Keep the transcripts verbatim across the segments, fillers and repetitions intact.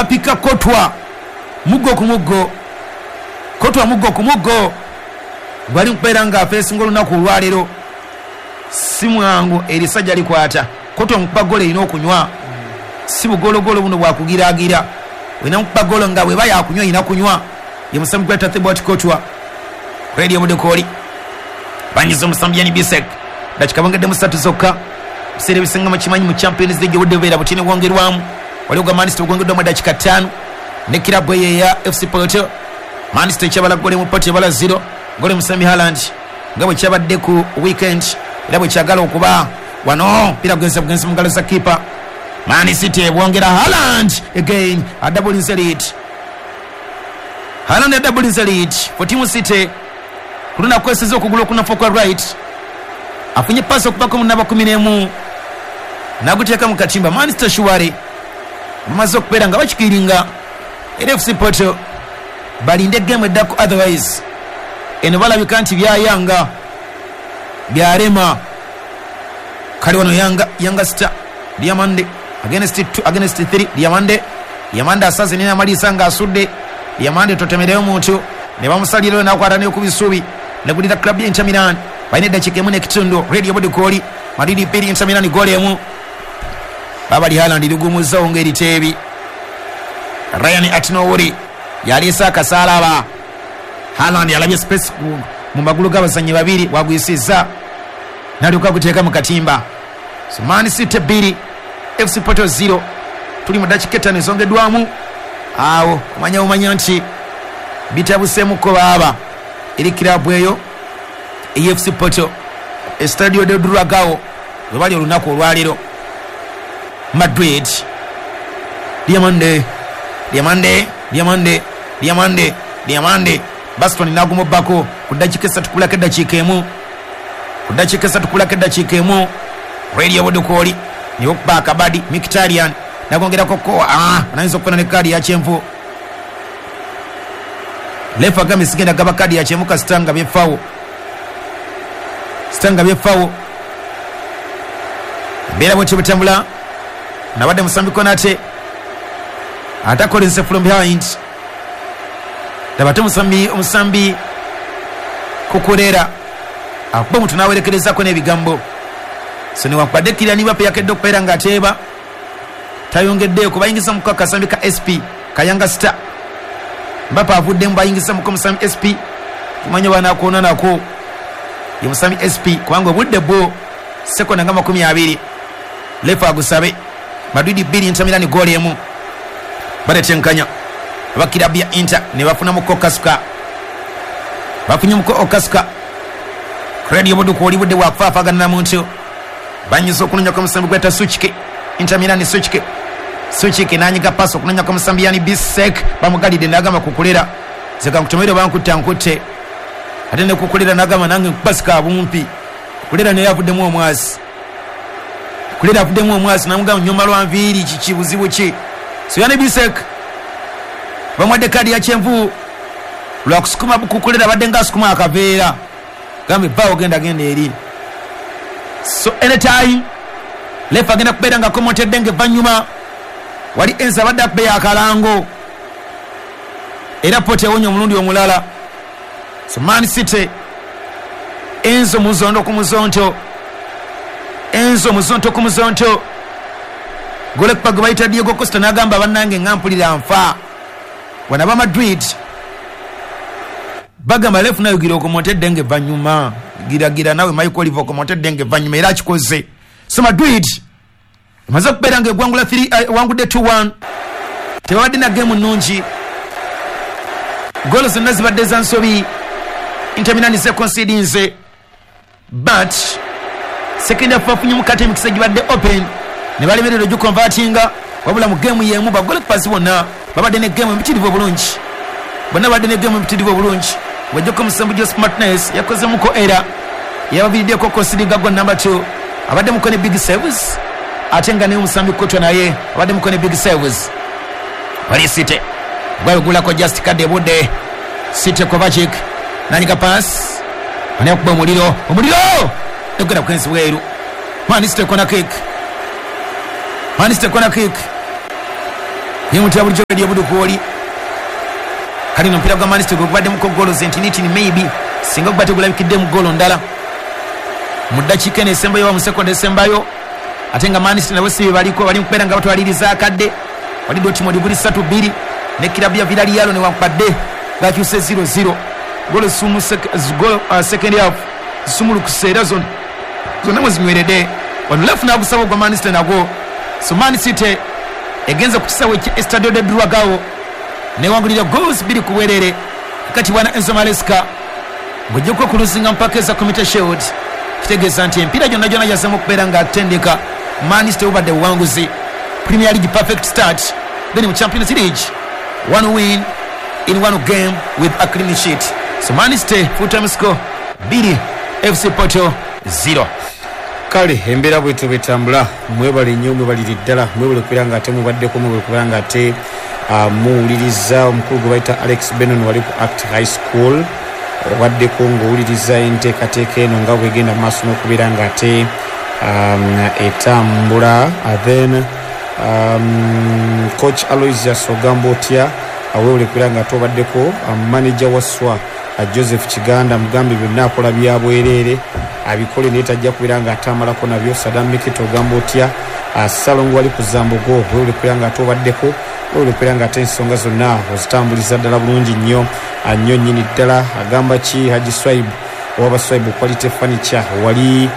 bapika Kotwa mugo ku mugo Kotwa mugo ku mugo gwali mpera nga afesi ngolo na kulwalero simu yangu erisajja likwata Kotwa mkupa gole ino okunywa sibu golo golo buno bwa kugiragira wena mkupa golo nga bwe baya akunywa ina kunywa ye musamu kweta Thibot Kotwa radio mudekoli banyizo musambiyani Bisek dachikabangede musatu zokka sere bisenga machimanyi mu Champions League wodevera butini wongerwamu wali uga Manchester gwongedwa mu dakika tano ne kirabo ye ya F C Porto Manchester chabala gole mu Porto bala zero gole musami Haaland ngabo chabadde ku weekend irabo chagala okuba wano pira gwense gwense mungalo za keeper Man City bwongera Haaland again a double in the lead Haaland a double in the lead for Team City kuluna kwesizo kugulu kuna fokwa right afunye paso kubako munaba kumi n'emu naguteka mukatimba Manchester shuwari mazo kupera nga bachikiringa F C Porto balinde game dako otherwise eno bala bikanti bya Yanga bya Rema kali wano Yanga Yanga Star Diamande against two against three Diamande Diamande asaze nina malisa nga asudde Diamande totemereyo muntu ne bamusalira na kwata ne kubisubi ne kudita club ya Inter Milan baine dakika emu ne kitundu radio body goli Madrid pili Inter Milan goli emu baba li Haaland ligumuza ongeri tebi Ryan Atnowuri yali saka salaba Haaland yalabye space mu magulu g'abazanyi babiri wagwisiza naluka kuteka mu katimba so Man City biri F C Porto zero tuli mu dakika ttaano ezongedwamu awo kumanya umanya nti bitabusemu ko baba eri club eyo F C Porto Estadio de Dragao bali olunaku olwaliro Madrid Diamande Diamande Diamande Diamande Diamande Baston nagumo bako kudakika esatu kulaka dakika emu kudakika esatu kulaka dakika emu radio wodokoli ni okuba kabadi Mkhitaryan nagongera koko ah anaweza kupona ne kadi ya chemvu lefa kama sigenda gaba kadi ya chemuka stanga befawo stanga befawo bera bwe chibutambula na bade musambiko nate atakolinse from behind tabate musambi musambi kukurera abo mtu nawerekereza ko nebigambo so ni wapadekira niba pe yakedde okupera ngateba tayongedde ko bayingisa mukaka sambika S P Kayanga Star mbapa avudde mbayingisa mukomusami S P kumanya bana kuona nako ye musami S P kwangu budde bo sekonda nga makumi abiri lefa agusabe Madrid bili Inter Milan goli emu bade tenkanya abakira bya Inter ne bafuna mu kokasuka bafunye mu kokasuka credit yobodu ko libudde wafafa ganna muntu banyizo kunya ko musambi kweta Suchike Inter Milan Suchike Suchike nanyika paso kunya ko musambi yani Bisek bamugalide nagama kukulera zeka kutomero bankutankute atende kukulera nagama nange pasika abumpi kulera ne yavuddemu omwasi kulera yavuddemu omwasi namuga nyoma lwanviri kikibuzibu ki so yani Bisek bamwade kadi ya chemvu lwa kusukuma kukulera badenga sukuma akaveera gambe bawo genda genda eri so anytime lefa genda kubera nga komote denge vanyuma wali enza badda kubeya akalango era pote wonyo mulundi omulala so Man City enzo muzondo ku muzonto enzo muzonto ku muzonto gole kupaga baita Diego Costa nagamba bannange ngampulira nfa wana ba Madrid bagamba lefu nayo giro komote denge vanyuma gira gira nawe Michael Oliver komote denge vanyuma era kikoze so Madrid maze kubera nge gwangula three uh, wangu de two one tewadi na game nunji goals nazi badeza nsobi Inter Milan se concedinze but second half afunye mukate mkiseji badde open ne bali merero ju convertinga wabula mu game yemu ba goal pass wona babade ne game mpitidivo bulungi bonna badde ne game mpitidivo bulungi wajoko musambujo smartness yakoze muko era yababide ko concedinga go number two abade muko ne big service atenga ne musambi Kotwa naye abade muko ne big service bali City gwa gula ko just kade bude City Kovacic nanyika pass ane kuba muliro omuliro egera kwensi weru Man City corner kick Man City corner kick yemutya bulijjo bedi obudukuoli kali no mpira gwa Manchester gubadde mu kogolo zentinitini maybe singa gubadde gulabikidde mu golo ndala mu ddakiika eno esembayo wa mu sekonda esembayo ate nga Manchester nabo si baliko bali mukubeera nga batwaliriza akadde wali Dortmund buli ssatu bbiri ne kilabu ya Villarreal ne wakpadde bakyuse zero zero golo sumu golo second half sumu kuseera zona zonna muzinyweredde wano lafu nagusaba gwa Manchester nago so Man City egenza ku kisawe kya Estadio de Dragao newangulira goals biri kuwerere kati bwana Enzo Maresca ngojjeko kuluzinga mpaka za Community Shield kitegeeza nti empira gyonna gyonna yazamu okubeera nga atendeka Man City ubadde buwanguzi Premier League perfect start then in Champions League one win in one game with a clean sheet so Man City full time score biri F C Porto zero kale embera bwetu betambula mwebale nnyo mwebaliri ddala mwebale kubeera nga ate mubaddeko mwebale kubeera nga ate uh, muwuliriza omukulu gwe bayita Alex Benon wali ku Act High School obaddeko ng'owuliriza enteekateeka eno nga bwegenda mu maaso n'okubeera nga ate um, etambula uh, then um, coach Aloysius ogamba otya awewule kubeera nga ate obaddeko um, manager wa S W A uh, Joseph Kiganda mugambe byonna akola byabwereere abikole naye tajja kubeera nga atamalako nabyo Saddam Mikito ogamba otya uh, Salongo wali ku Zambogo wewule kubeera nga ate obaddeko wewule kubeera nga ate ensonga zonna ozitambuliza ddala bulungi nnyo nnyo nnyini ddala agamba ki Haji Swaibu owaba Swaibu Quality Furniture wali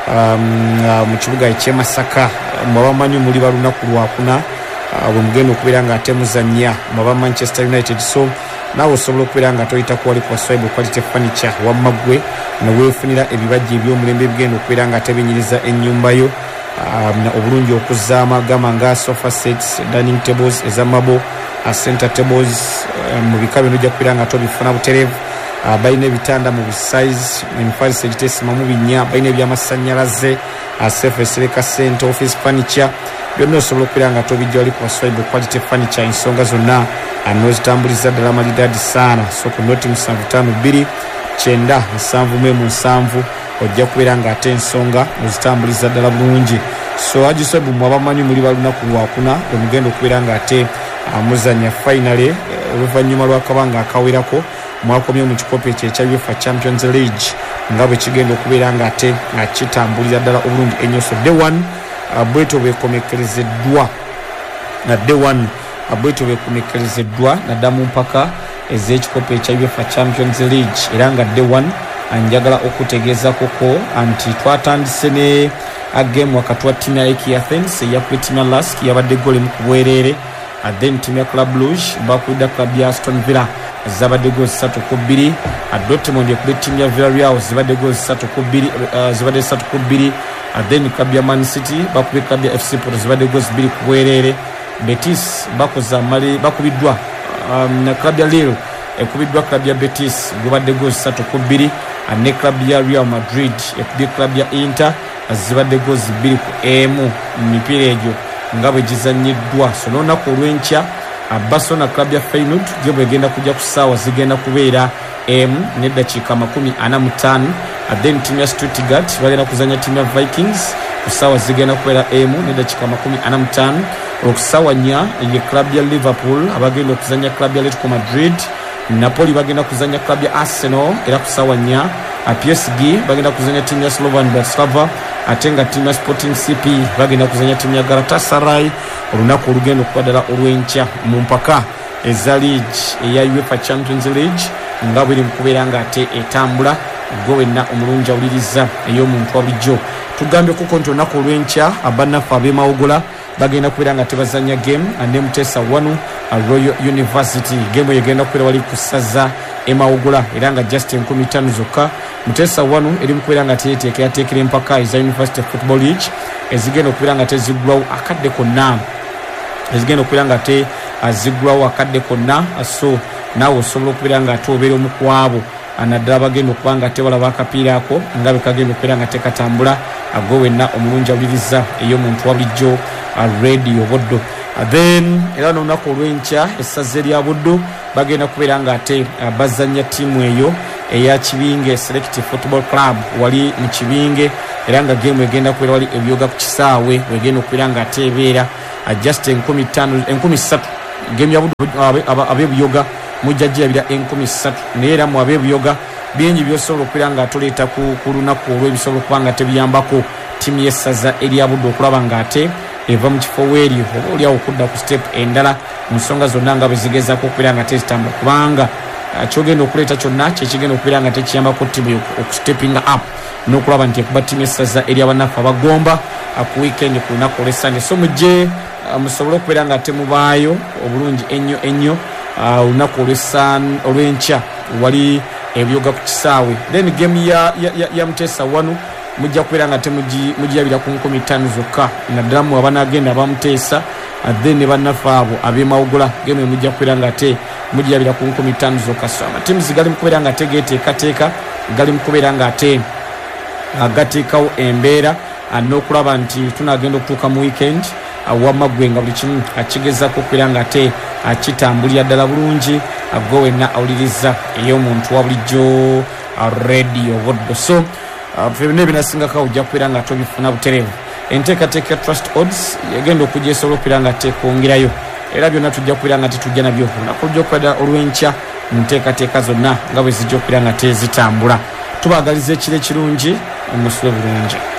um, uh, mu kibuga ekyemasaka mwabamanyi muli balunaku lwakuna uh, bwe mugenda okubeera nga ate muzannya mwaba Manchester United so naawe osobola okubeera nga toyitako wali kwa Swaibu Quality Furniture wammaggwe neweefunira ebibajja eby'omulembe ebigenda okubeera nga tebinyiriza ennyumba yo um, obulungi okuzaama gama nga sofa sets dining tables ezamabo uh, center tables uh, mu bika bino ojja kubeera nga tobifuna butereevu uh, balina ebitanda mu bisize enfalisa egitesimamu binnya balina ebyamasannyalaze uh, surface reka center office furniture byonna osobola okubeera nga tobijja wali kwa Swaibu Quality Furniture ensonga zonna anozitambuliza ddala malidadi saana so ku noti musanvu ttaano bbiri kyenda nsanvu mu emu nsanvu ojja kubeera nga ate ensonga ozitambuliza ddala bulungi so Haji Swaibu mwabamanyi muli balunaku lwakuna bwe mugenda okubeera nga ate amuzanya finale oluvannyuma lw'akabanga akawerako mwakomye mu kikopo ekyo ekya UEFA Champions League nga bwe kigenda okubeera nga ate nga kitambulira ddala obulungi ennyo so day one bweto bwekomekerezeddwa na day one bweto bwekomekerezeddwa naddamu mpaka ez'ekikopo ekya UEFA Champions League era nga day one anjagala okutegeeza koko anti twatandise ne agame wakati wa timu ya Eki Athens eyakuba timu ya Lask yabadde gole mu kubwereere then timu ya Club Rouge bakulidda club ya Aston Villa zabadde gole ssatu ku bbiri Dortmund ekuba timu ya Villarreal zibadde gole ssatu ku bbiri zibadde ssatu ku bbiri then club ya Man City bakubye club ya F C Porto zibadde gole bbiri ku bwereere Betis bakoza mali bakubiddwa um, na club ya Lille ekubiddwa club ya Betis gubadde gole ssatu ku bbiri ne club ya Real Madrid ekubye club ya Inter zibadde gole bbiri ku emu mu mipiira egyo nga bwe gizannyiddwa so n'olunaku olw'enkya Barcelona club ya Feyenoord gye bwegenda kujja ku ssaawa zigenda kubeera emu n'eddakiika amakumi ana mu ttaano then timu ya Stuttgart bagenda kuzanya timu ya Vikings ku ssaawa zigenda kubeera emu n'eddakiika amakumi ana mu ttaano okusaawa nnya ye club ya Liverpool abagenda okuzanya club ya Atletico Madrid Napoli bagenda kuzanya club ya Arsenal era ku ssaawa nnya P S G bagenda kuzanya timu ya Slovan Bratislava ate nga timu ya Sporting C P bagenda kuzanya timu ya Galatasaray olunaku olugenda okubaddala olw'enkya mu mpaka eza league eya UEFA Champions League nga bweri mu kubeera nga ate etambula gwe wenna omulungi awuliriza ey'omuntu wa bulijjo tugambye kuko nti olunaku olw'enkya abannaffe ab'emawugola bagenda kubeera nga tebazanya game ane Mutesa wanu Royal University game yegenda kubeera wali ku ssaza emawugola era nga just enkumi ttaano zokka Mutesa wanu eri mu kubeera nga teyeteekerateekera empaka eza University Football League ezigenda okubeera nga teziggulawo akadde konna ezigenda okubeera nga te ziggulawo akadde konna so naawe osobola okubeera nga ate obeera omu ku abo naddala bagenda okuba nga tebalaba akapiira ako nga bwe kagenda okubeera nga tekatambula agwe wenna omulungi awuliriza ey'omuntu wa bulijjo radio Buddo then era n'olunaku olw'enkya essaza erya Buddo bagenda kubeera nga ate bazanya ttiimu eyo eya Kibinge Select Football Club wali mu Kibinge era nga game egenda kubeera wali ebyoga ku kisaawe wegenda okubeera nga ate ebeera just enkumi ttaano enkumi ssatu game ya abebuyoga mujja jirabira enkumi ssatu naye era mu abebuyoga bingi byosobola okubeera nga tuleeta ku lunaku olw'ebisobola okuba nga tebiyambako ttiimu y'essaza erya Buddu okulaba ng'ate eva mu kifo weeri oba oliawo okudda ku step endala mu nsonga zonna nga bwe zigezaako okubeera nga tezitambula kubanga kyogenda okuleeta kyonna kyekigenda okubeera nga tekiyambako ttiimu okustepping up n'okulaba nti ekuba ttiimu y'essaza erya bannaffe abagomba ku weekend ku lunaku olw'essande so mujje musobole okubeera nga temubaayo obulungi ennyo ennyo olunaku olw'enkya wali ebiyoga ku kisaawe then game ya, ya, ya, ya Muteesa wano mujja kubeera nga temugiyabira ku nkumi ttaano zokka naddala mu abanagenda abamuteesa then ne bannaffe abo ab'emawugola game mujja kubeera nga te mugiyabira ku nkumi ttaano zokka so amatiimu gali mu kubeera nga tegeeteekateeka gali mu kubeera nga ate gateekawo embeera n'okulaba nti tunagenda okutuuka mu weekend wamma gwe nga buli kimu akigezaako okubeera nga ate kitambulira ddala bulungi gwe wenna awuliriza ey'omuntu wa bulijjo radio Buddu so byonna ebinasingako ojja kubeera nga tobifuna butereevu enteekateeka ya trust odds yagenda okujja esobola okubeera nga tekwongerayo era byonna tujja kubeera nga tetujja nabyo olunaku lujja okubeera olw'enkya mu nteekateeka zonna nga bwe zijja okubeera nga tezitambula tubaagaliza ekiro ekirungi omusule bulungi.